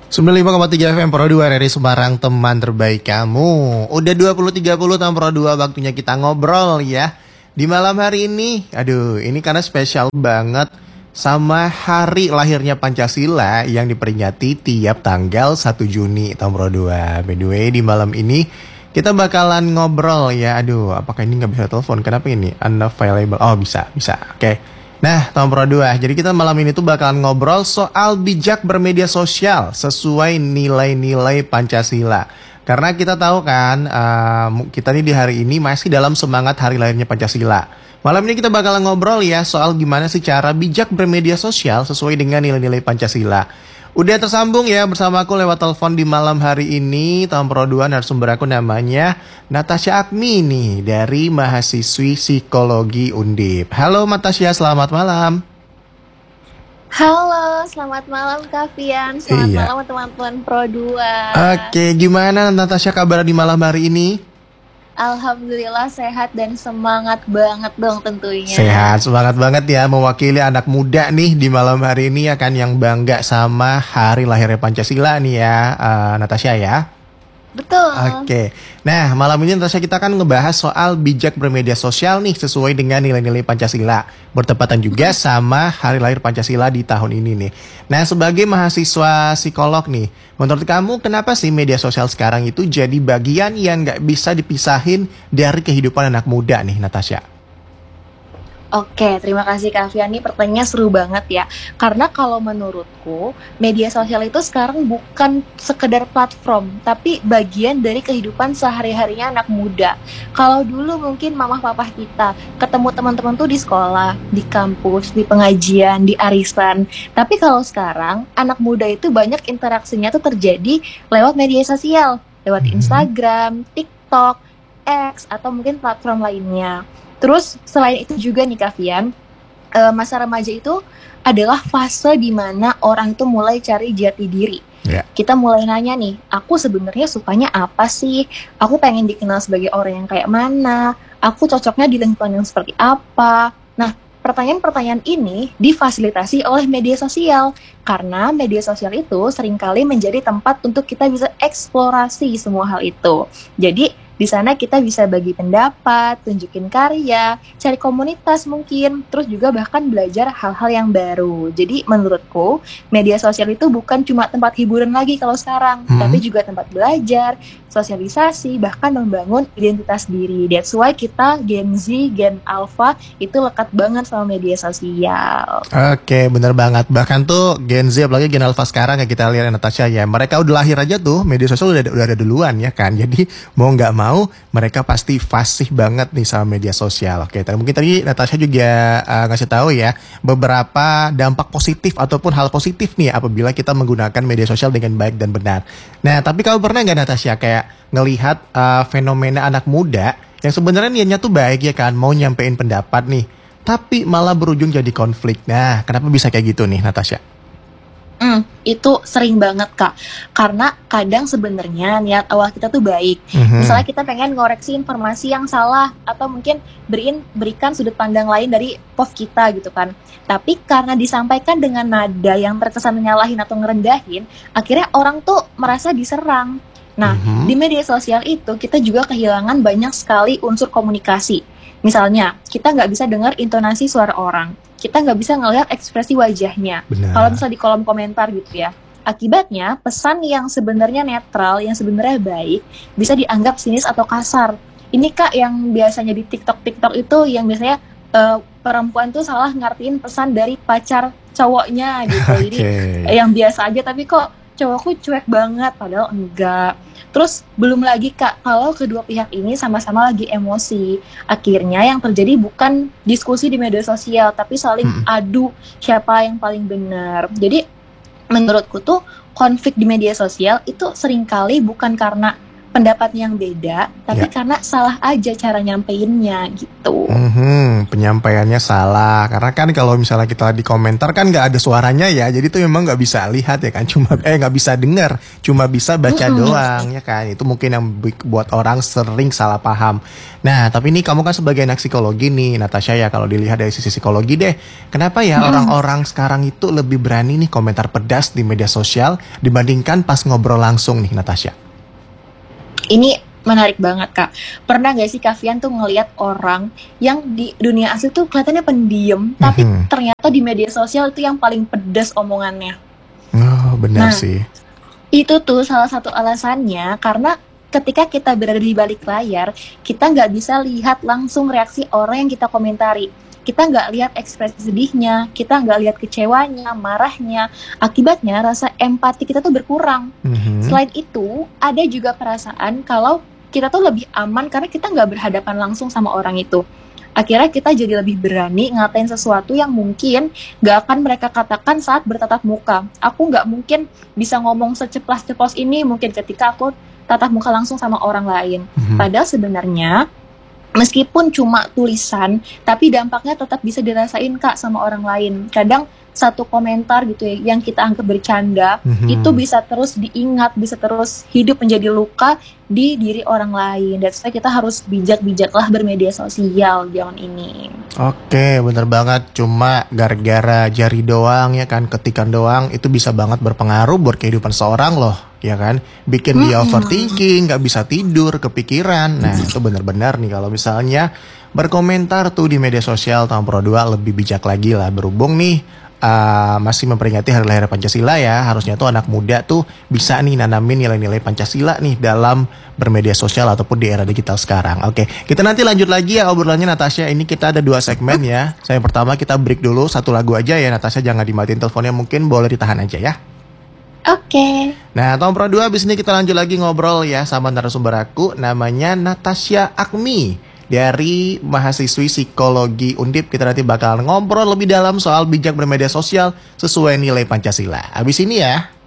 95,3 FM Pro 2 RRI Semarang, teman terbaik kamu. Udah 20.30 tahun Pro 2, waktunya kita ngobrol ya. Di malam hari ini, aduh, ini karena spesial banget sama hari lahirnya Pancasila yang diperingati tiap tanggal 1 Juni tahun Pro 2. By the way, di malam ini kita bakalan ngobrol ya. Aduh, apakah ini nggak bisa telepon? Kenapa ini? Unavailable. Oh, bisa. Oke. Nah, Tom Pro 2, jadi kita malam ini tuh bakalan ngobrol soal bijak bermedia sosial sesuai nilai-nilai Pancasila. Karena kita tahu kan, kita nih di hari ini masih dalam semangat hari lahirnya Pancasila. Malam ini kita bakalan ngobrol ya soal gimana sih cara bijak bermedia sosial sesuai dengan nilai-nilai Pancasila. Udah tersambung ya bersama aku lewat telepon di malam hari ini, Tom Pro 2, narasumber aku namanya Natasha Agmi nih dari mahasiswi psikologi Undip. Halo Natasha, selamat malam. Halo, selamat malam Kak Fian. Selamat malam teman-teman Pro 2. Oke, gimana Natasha kabar di malam hari ini? Alhamdulillah sehat dan semangat banget dong tentunya. Sehat, semangat banget ya mewakili anak muda nih di malam hari ini ya kan, yang bangga sama hari lahirnya Pancasila nih ya, Natasha ya. Betul. Oke. Nah, malam ini Natasha kita akan ngebahas soal bijak bermedia sosial nih sesuai dengan nilai-nilai Pancasila. Bertepatan juga sama hari lahir Pancasila di tahun ini nih. Nah, sebagai mahasiswa psikolog nih, menurut kamu kenapa sih media sosial sekarang itu jadi bagian yang nggak bisa dipisahin dari kehidupan anak muda nih, Natasha? Oke, terima kasih Kak Fian. Ini pertanyaannya seru banget ya. Karena kalau menurutku, media sosial itu sekarang bukan sekedar platform, tapi bagian dari kehidupan sehari-harinya anak muda. Kalau dulu mungkin mamah papah kita ketemu teman-teman tuh di sekolah, di kampus, di pengajian, di arisan. Tapi kalau sekarang, anak muda itu banyak interaksinya tuh terjadi lewat media sosial, lewat Instagram, TikTok, X, atau mungkin platform lainnya. Terus selain itu juga nih Kak Fian, masa remaja itu adalah fase di mana orang itu mulai cari jati diri. Kita mulai nanya nih, aku sebenarnya sukanya apa sih? Aku pengen dikenal sebagai orang yang kayak mana? Aku cocoknya di lingkungan yang seperti apa? Nah, pertanyaan-pertanyaan ini difasilitasi oleh media sosial. Karena media sosial itu seringkali menjadi tempat untuk kita bisa eksplorasi semua hal itu. Jadi, di sana kita bisa bagi pendapat, tunjukin karya, cari komunitas mungkin, terus juga bahkan belajar hal-hal yang baru. Jadi menurutku, media sosial itu bukan cuma tempat hiburan lagi kalau sekarang, tapi juga tempat belajar, sosialisasi, bahkan membangun identitas diri. That's why kita Gen Z, Gen Alpha itu lekat banget sama media sosial. Oke, bener banget. Bahkan tuh Gen Z, apalagi Gen Alpha sekarang ya, kita lihat Natasha ya, mereka udah lahir aja tuh media sosial udah ada duluan ya kan. Jadi mau nggak mau mereka pasti fasih banget nih sama media sosial. Oke, mungkin tadi Natasha juga ngasih tahu ya beberapa dampak positif ataupun hal positif nih apabila kita menggunakan media sosial dengan baik dan benar. Nah, tapi kamu pernah nggak Natasha kayak ngelihat fenomena anak muda yang sebenarnya niatnya tuh baik ya kan, mau nyampein pendapat nih, tapi malah berujung jadi konflik. Nah, kenapa bisa kayak gitu nih Natasha? Itu sering banget Kak, karena kadang sebenarnya niat awal kita tuh baik. Misalnya kita pengen ngoreksi informasi yang salah, atau mungkin berikan sudut pandang lain dari post kita gitu kan. Tapi karena disampaikan dengan nada yang terkesan menyalahin atau ngerendahin, akhirnya orang tuh merasa diserang. Nah, di media sosial itu kita juga kehilangan banyak sekali unsur komunikasi. Misalnya, kita nggak bisa dengar intonasi suara orang, kita nggak bisa ngelihat ekspresi wajahnya. Kalau misalnya di kolom komentar gitu ya. Akibatnya, pesan yang sebenarnya netral, yang sebenarnya baik, bisa dianggap sinis atau kasar. Ini Kak yang biasanya di TikTok itu yang biasanya perempuan tuh salah ngartiin pesan dari pacar cowoknya gitu. Jadi yang biasa aja tapi kok cowokku cuek banget, padahal enggak. Terus belum lagi Kak, kalau kedua pihak ini sama-sama lagi emosi, akhirnya yang terjadi bukan diskusi di media sosial, tapi saling adu siapa yang paling benar. Jadi menurutku tuh konflik di media sosial itu seringkali bukan karena pendapatnya yang beda, tapi Ya. karena salah aja cara nyampeinnya gitu. Penyampaiannya salah karena kan kalau misalnya kita di komentar kan nggak ada suaranya ya, jadi tuh memang nggak bisa lihat ya kan, cuma nggak bisa dengar, cuma bisa baca doang ya kan. Itu mungkin yang buat orang sering salah paham. Nah tapi ini kamu kan sebagai anak psikologi nih Natasha ya, kalau dilihat dari sisi psikologi deh, kenapa ya orang-orang sekarang itu lebih berani nih komentar pedas di media sosial dibandingkan pas ngobrol langsung nih Natasha? Ini menarik banget Kak. Pernah gak sih Kavian tuh ngelihat orang yang di dunia asli tuh kelihatannya pendiam, tapi ternyata di media sosial itu yang paling pedas omongannya. Oh benar Nah, sih. itu tuh salah satu alasannya karena ketika kita berada di balik layar, kita nggak bisa lihat langsung reaksi orang yang kita komentari. Kita nggak lihat ekspresi sedihnya, kita nggak lihat kecewanya, marahnya. Akibatnya rasa empati kita tuh berkurang. Selain itu, ada juga perasaan kalau kita tuh lebih aman karena kita nggak berhadapan langsung sama orang itu. Akhirnya kita jadi lebih berani ngatain sesuatu yang mungkin nggak akan mereka katakan saat bertatap muka. Aku nggak mungkin bisa ngomong seceplas-ceplos ini mungkin ketika aku tatap muka langsung sama orang lain. Padahal sebenarnya meskipun cuma tulisan, tapi dampaknya tetap bisa dirasain Kak sama orang lain. Kadang satu komentar gitu ya, yang kita anggap bercanda, itu bisa terus diingat, bisa terus hidup menjadi luka di diri orang lain. Dan supaya kita harus bijak-bijaklah bermedia sosial zaman ini. Oke, bener banget. Cuma gara-gara jari doang ya kan, ketikan doang, itu bisa banget berpengaruh buat kehidupan seorang loh, ya kan? Bikin dia overthinking, gak bisa tidur, kepikiran. Nah, itu bener-bener nih kalau misalnya berkomentar tuh di media sosial tahun Pro 2 lebih bijak lagi lah. Berhubung nih masih memperingati Hari Lahir Pancasila ya, harusnya tuh anak muda tuh bisa nih nanamin nilai-nilai Pancasila nih dalam bermedia sosial ataupun di era digital sekarang. Oke, kita nanti lanjut lagi ya obrolannya Natasha. Ini kita ada 2 segmen ya. Yang pertama kita break dulu 1 lagu aja ya Natasha, jangan dimatiin teleponnya, mungkin boleh ditahan aja ya. Oke. Nah, tahun Pro 2 abis ini kita lanjut lagi ngobrol ya sama narasumber aku, namanya Natasha Agmi dari mahasiswi psikologi Undip. Kita nanti bakal ngobrol lebih dalam soal bijak bermedia sosial sesuai nilai Pancasila. Abis ini ya.